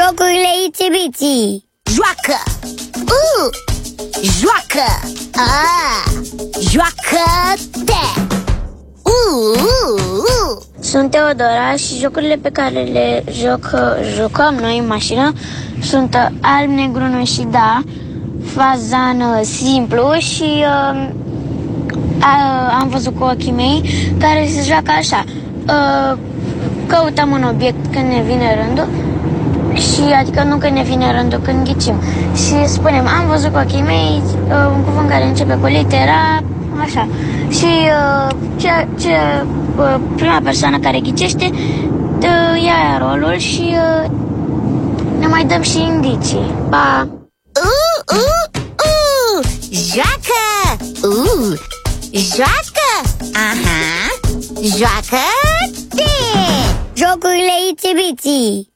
Jocurile Itsy-Bitsy. Joacă! Joacă! Joacă-te! Sunt Teodora și jocurile pe care le jucăm noi în mașină sunt alb, negru, nu și da, fazan simplu și am văzut cu ochii mei care se joacă așa. Căutăm un obiect când ne vine rândul și adică nu când ne vine rândul, când ghicim. Și spunem, am văzut cu ochii mei un cuvânt care începe cu litera, așa. Și prima persoană care ghicește ia rolul și ne mai dăm și indicii. Pa! Joacă! Joacă! Aha! Joacă-te! Jocurile Itsy-Bitsy.